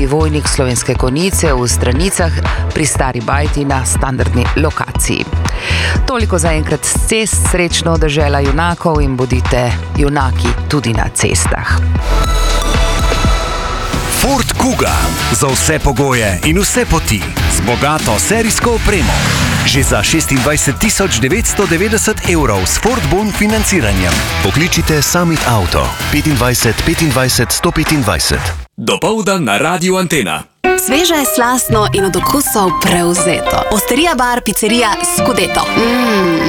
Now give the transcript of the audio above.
prevojnik Slovenske Konjice v Stranicah pri Stari Bajti na standardni lokaciji. Toliko zaenkrat s cest, srečno dežela junakov in bodite junaki tudi na cestah. Ford Kuga. Za vse pogoje in vse poti. Z bogato serijsko opremo. Že za 26 990 € s Ford Bon financiranjem. Pokličite Summit Auto 25 25 125. Dopoldan na Radiu Antena. Sveže, slastno in od okusov prevzeto. Osteria bar, pizzerija Scudetto.